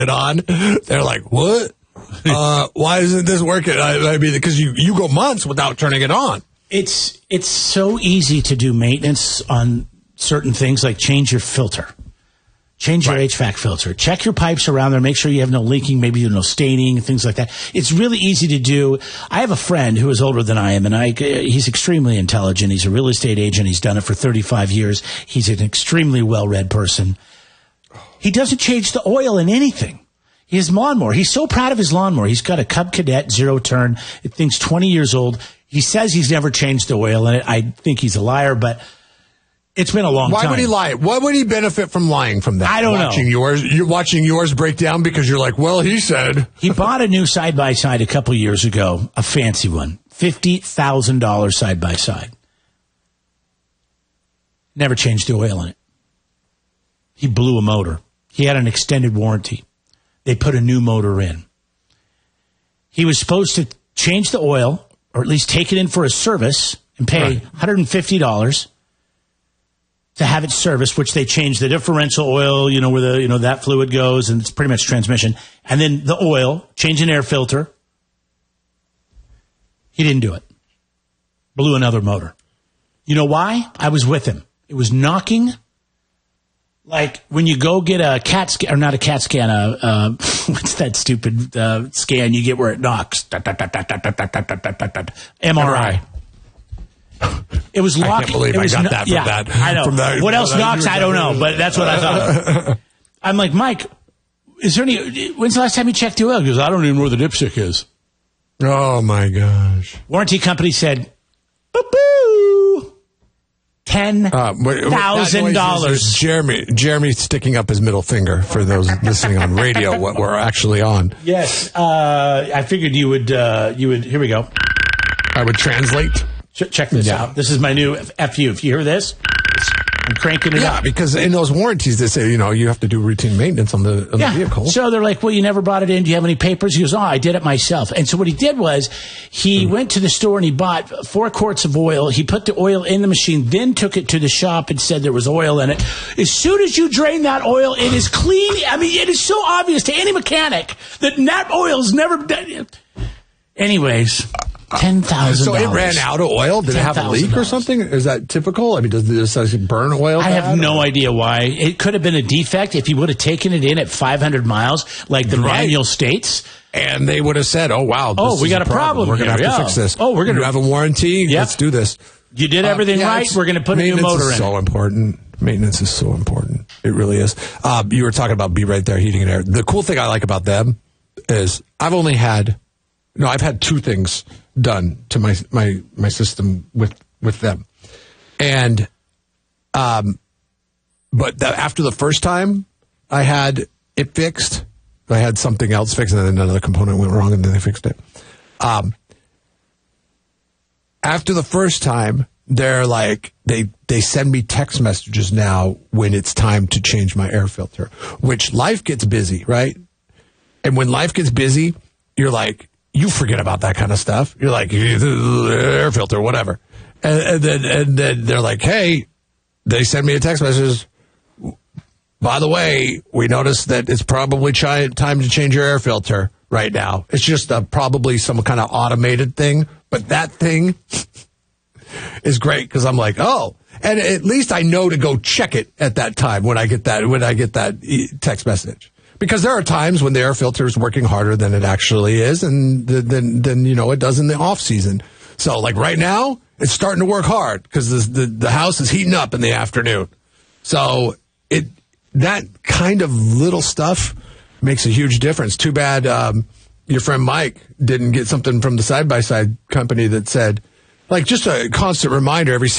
it on. They're like, what? Why isn't this working? I mean, because you go months without turning it on. It's so easy to do maintenance on certain things, like change your filter. Change your HVAC filter. Check your pipes around there. Make sure you have no leaking, maybe no staining, things like that. It's really easy to do. I have a friend who is older than I am, and he's extremely intelligent. He's a real estate agent. He's done it for 35 years. He's an extremely well-read person. He doesn't change the oil in anything. His lawnmower, he's so proud of his lawnmower. He's got a Cub Cadet zero turn. It thing's 20 years old. He says he's never changed the oil in it. I think he's a liar, but it's been a long time. Why would he lie? What would he benefit from lying from that? I don't know. You're watching yours break down because you're like, well, he said. He bought a new side-by-side a couple years ago, a fancy one, $50,000 side-by-side. Never changed the oil in it. He blew a motor. He had an extended warranty. They put a new motor in. He was supposed to change the oil, or at least take it in for a service, and pay $150 to have it serviced, which they changed the differential oil, where that fluid goes, and it's pretty much transmission. And then the oil, change an air filter. He didn't do it. Blew another motor. You know why? I was with him. It was knocking. Like when you go get a CAT scan, or not a CAT scan, what's that stupid scan you get where it knocks? MRI. It was locking. I can't believe I got that from that. I know. From that, what else knocks? I don't know, but that's what I thought. I'm like, Mike, when's the last time you checked the oil? He goes, I don't even know where the dipstick is. Oh, my gosh. Warranty company said, boo-boo, $10,000. Jeremy sticking up his middle finger for those listening on radio, what we're actually on. Yes. I figured you would, here we go. I would translate. Check this out. This is my new FU. If you hear this, I'm cranking it up. Yeah, because in those warranties, they say, you have to do routine maintenance on the vehicle. So they're like, well, you never brought it in. Do you have any papers? He goes, I did it myself. And so what he did was he went to the store and he bought 4 quarts of oil. He put the oil in the machine, then took it to the shop and said there was oil in it. As soon as you drain that oil, it is clean. I mean, it is so obvious to any mechanic that oil's never done. Anyways. $10,000. So it ran out of oil? Did it have a leak or something? Is that typical? I mean, does it burn oil? I have no idea why. It could have been a defect if he would have taken it in at 500 miles, like the manual states. And they would have said, oh, wow, we got a problem. We're going to have to fix this. Oh, you have a warranty? Yep. Let's do this. You did everything right. We're going to put a new motor in. Maintenance is so important. Maintenance is so important. It really is. You were talking about Be Right There Heating and Air. The cool thing I like about them is I've had 2 things done to my system with them, and but after the first time I had it fixed, I had something else fixed, and then another component went wrong, and then they fixed it. After the first time, they're like they send me text messages now when it's time to change my air filter, which life gets busy, right? And when life gets busy, you're like, you forget about that kind of stuff. You're like, air filter, whatever. And then they're like, hey, they send me a text message. By the way, we noticed that it's probably time to change your air filter right now. It's just probably some kind of automated thing. But that thing is great because I'm like, oh. And at least I know to go check it at that time when I get that text message. Because there are times when the air filter is working harder than it actually is, and then it does in the off season. So like right now, it's starting to work hard because the house is heating up in the afternoon. So that kind of little stuff makes a huge difference. Too bad your friend Mike didn't get something from the side-by-side company that said, like, just a constant reminder every